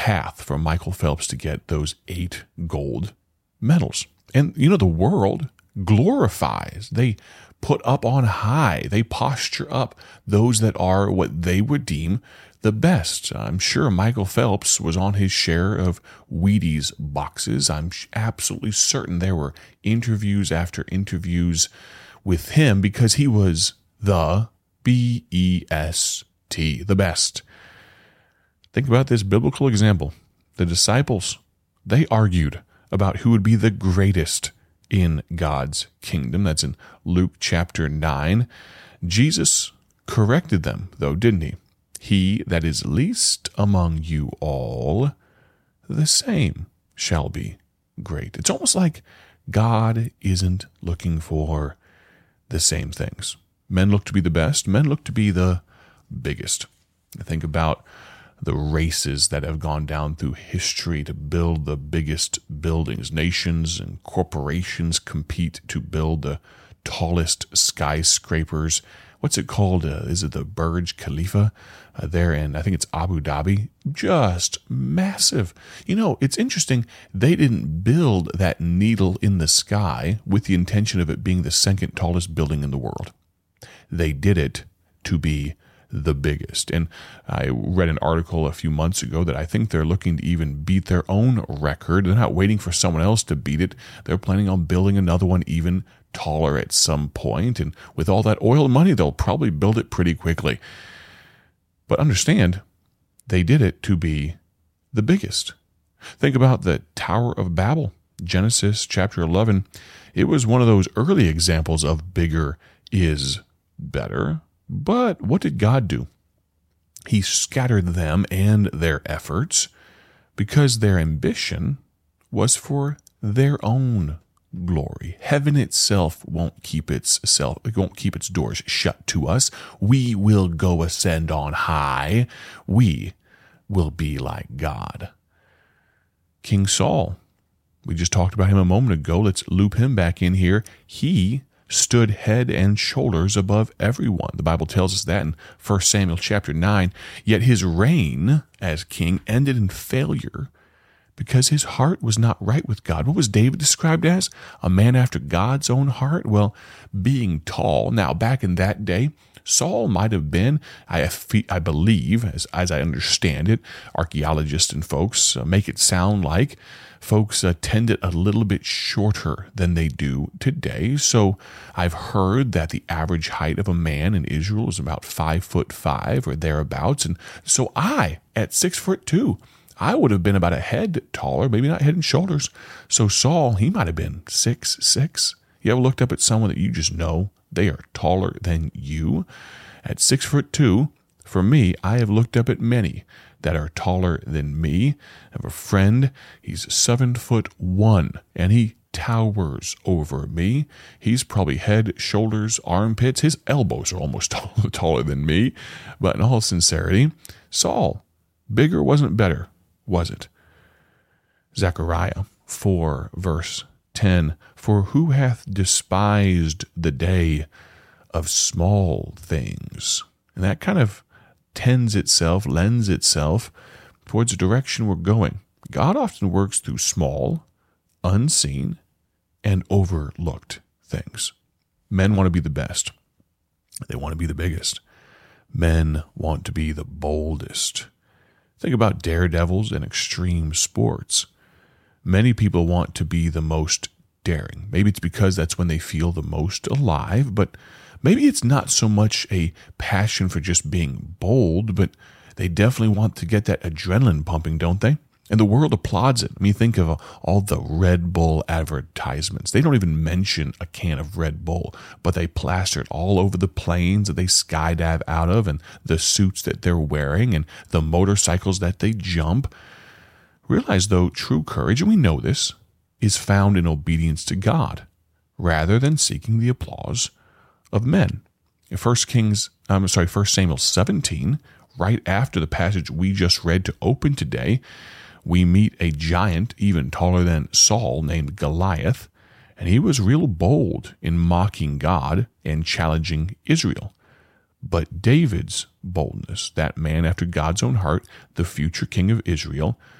path for Michael Phelps to get those 8 gold medals. And, the world glorifies. They put up on high. They posture up those that are what they would deem the best. I'm sure Michael Phelps was on his share of Wheaties boxes. I'm absolutely certain there were interviews after interviews with him because he was the B-E-S-T, the best. Think about this biblical example. The disciples, they argued about who would be the greatest in God's kingdom. That's in Luke chapter 9. Jesus corrected them, though, didn't he? He that is least among you all, the same shall be great. It's almost like God isn't looking for the same things. Men look to be the best. Men look to be the biggest. I think about the races that have gone down through history to build the biggest buildings. Nations and corporations compete to build the tallest skyscrapers. What's it called? Is it the Burj Khalifa there in, I think it's Abu Dhabi? Just massive. It's interesting. They didn't build that needle in the sky with the intention of it being the second tallest building in the world. They did it to be the biggest. And I read an article a few months ago that I think they're looking to even beat their own record. They're not waiting for someone else to beat it. They're planning on building another one even taller at some point. And with all that oil money, they'll probably build it pretty quickly. But understand, they did it to be the biggest. Think about the Tower of Babel, Genesis chapter 11. It was one of those early examples of bigger is better. But what did God do? He scattered them and their efforts because their ambition was for their own glory. Heaven itself won't keep its doors shut to us. We will go ascend on high. We will be like God. King Saul, we just talked about him a moment ago. Let's loop him back in here. He stood head and shoulders above everyone. The Bible tells us that in 1 Samuel chapter 9. Yet his reign as king ended in failure because his heart was not right with God. What was David described as? A man after God's own heart? Well, being tall. Now, back in that day, Saul might have been, I believe, as I understand it, archaeologists and folks make it sound like folks tended a little bit shorter than they do today. So I've heard that the average height of a man in Israel is about 5'5" or thereabouts. And so at 6'2", I would have been about a head taller, maybe not head and shoulders. So Saul, he might have been 6'6". You ever looked up at someone that you just know they are taller than you? At 6'2", for me, I have looked up at many that are taller than me. I have a friend, he's 7'1", and he towers over me. He's probably head, shoulders, armpits. His elbows are almost taller than me. But in all sincerity, Saul, bigger wasn't better, was it? Zechariah 4, verse 10, "For who hath despised the day of small things?" And that kind of lends itself towards the direction we're going. God often works through small, unseen, and overlooked things. Men want to be the best. They want to be the biggest. Men want to be the boldest. Think about daredevils and extreme sports. Many people want to be the most daring. Maybe it's because that's when they feel the most alive, but maybe it's not so much a passion for just being bold, but they definitely want to get that adrenaline pumping, don't they? And the world applauds it. I mean, think of all the Red Bull advertisements. They don't even mention a can of Red Bull, but they plaster it all over the planes that they skydive out of and the suits that they're wearing and the motorcycles that they jump. Realize, though, true courage, and we know this, is found in obedience to God rather than seeking the applause of men. In 1 Samuel 17, right after the passage we just read to open today, we meet a giant even taller than Saul named Goliath, and he was real bold in mocking God and challenging Israel. But David's boldness, that man after God's own heart, the future king of Israel,